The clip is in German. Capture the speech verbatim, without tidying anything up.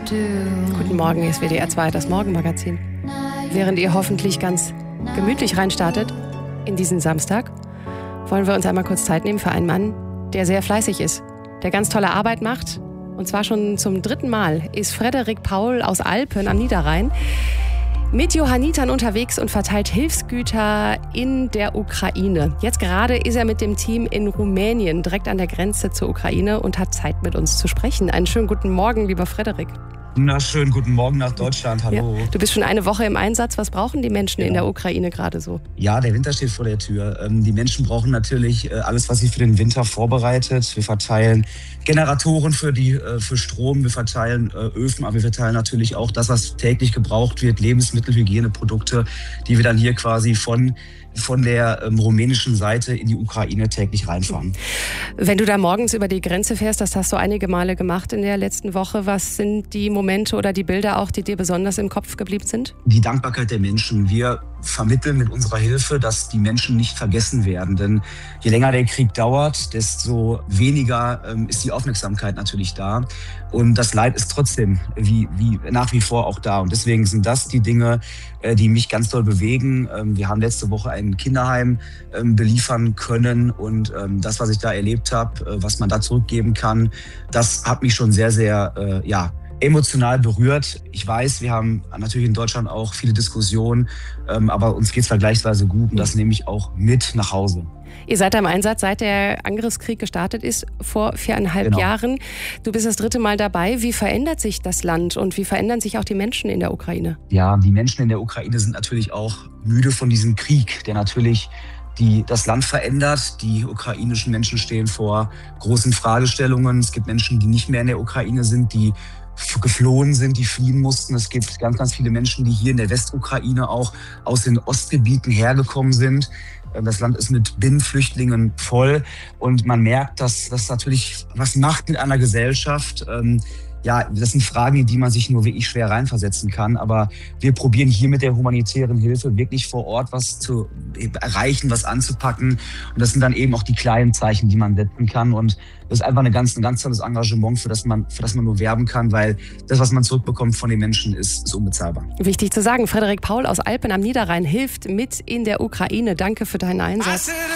Guten Morgen, hier ist W D R zwei, das Morgenmagazin. Während ihr hoffentlich ganz gemütlich reinstartet in diesen Samstag, wollen wir uns einmal kurz Zeit nehmen für einen Mann, der sehr fleißig ist, der ganz tolle Arbeit macht. Und zwar schon zum dritten Mal ist Frederik Paul aus Alpen am Niederrhein mit Johannitern unterwegs und verteilt Hilfsgüter in der Ukraine. Jetzt gerade ist er mit dem Team in Rumänien, direkt an der Grenze zur Ukraine, und hat Zeit, mit uns zu sprechen. Einen schönen guten Morgen, lieber Frederik. Na, schönen guten Morgen nach Deutschland, hallo. Ja, du bist schon eine Woche im Einsatz. Was brauchen die Menschen Genau. in der Ukraine gerade so? Ja, der Winter steht vor der Tür. Ähm, die Menschen brauchen natürlich äh, alles, was sie für den Winter vorbereitet. Wir verteilen Generatoren für, die, äh, für Strom, wir verteilen äh, Öfen, aber wir verteilen natürlich auch das, was täglich gebraucht wird, Lebensmittel, Hygieneprodukte, die wir dann hier quasi von von der ähm, rumänischen Seite in die Ukraine täglich reinfahren. Wenn du da morgens über die Grenze fährst, das hast du einige Male gemacht in der letzten Woche, was sind die Momente oder die Bilder auch, die dir besonders im Kopf geblieben sind? Die Dankbarkeit der Menschen. Wir vermitteln mit unserer Hilfe, dass die Menschen nicht vergessen werden. Denn je länger der Krieg dauert, desto weniger ähm, ist die Aufmerksamkeit natürlich da. Und das Leid ist trotzdem wie, wie nach wie vor auch da. Und deswegen sind das die Dinge, äh, die mich ganz doll bewegen. Ähm, wir haben letzte Woche ein Kinderheim ähm, beliefern können. Und ähm, das, was ich da erlebt habe, äh, was man da zurückgeben kann, das hat mich schon sehr, sehr, äh, ja, emotional berührt. Ich weiß, wir haben natürlich in Deutschland auch viele Diskussionen, ähm, aber uns geht es vergleichsweise gut und das nehme ich auch mit nach Hause. Ihr seid da im Einsatz, seit der Angriffskrieg gestartet ist, vor viereinhalb Genau. Jahren. Du bist das dritte Mal dabei. Wie verändert sich das Land und wie verändern sich auch die Menschen in der Ukraine? Ja, die Menschen in der Ukraine sind natürlich auch müde von diesem Krieg, der natürlich die das Land verändert. Die ukrainischen Menschen stehen vor großen Fragestellungen. Es gibt Menschen, die nicht mehr in der Ukraine sind, die geflohen sind, die fliehen mussten. Es gibt ganz, ganz viele Menschen, die hier in der Westukraine auch aus den Ostgebieten hergekommen sind. Das Land ist mit Binnenflüchtlingen voll und man merkt, dass das natürlich was macht mit einer Gesellschaft. Ja, das sind Fragen, in die man sich nur wirklich schwer reinversetzen kann. Aber wir probieren hier mit der humanitären Hilfe wirklich vor Ort was zu erreichen, was anzupacken. Und das sind dann eben auch die kleinen Zeichen, die man setzen kann. Und das ist einfach eine ganz, ein ganz tolles Engagement, für das man, für das man nur werben kann, weil das, was man zurückbekommt von den Menschen, ist, ist unbezahlbar. Wichtig zu sagen, Frederik Paul aus Alpen am Niederrhein hilft mit in der Ukraine. Danke für deinen Einsatz.